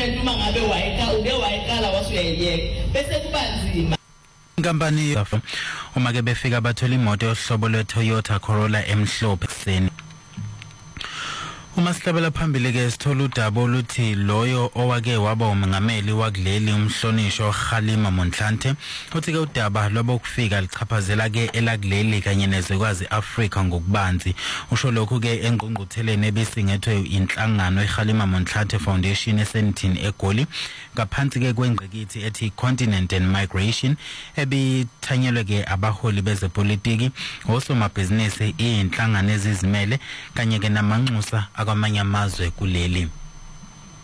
improvement uma ngabe wayiqala wasuyayiyeka bese kuba nzima. Inkampani uma ke befika bathola imoto yohlobo lweToyota Corolla emhlophe kuseni. Uma sihlabela phambili ke sithola udaba oluthi loyo owake waba umongameli wakuleli umhlonisho Kgalema Motlanthe uthi ke udaba lwabokufika lichaphazela ke elakuleli kanye nezwekazi Afrika ngokubanzi. Usho lokhu ke engqungqutheleni ebisingethwe inhlangano iKgalema Motlanthe Foundation eSandton eGoli ngaphansi ke kwengqikithi ethi Continent and Migration ebithanyelwe ke abaholi bezepolitiki osomabhizinisi inhlangano ezizimele kanye ke namanxusa akwamanye amazwe kuleli.